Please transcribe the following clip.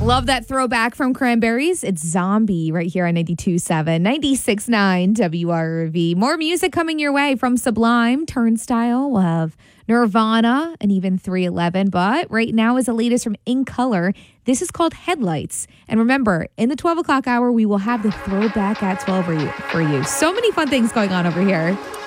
Love that throwback from Cranberries. It's Zombie right here on 92.7, 96.9 WRV. More music coming your way from Sublime, Turnstile. We'll have Nirvana and even 311. But right now is the latest from In Color. This is called Headlights. And remember, in the 12 o'clock hour, we will have the throwback at 12 for you. So many fun things going on over here.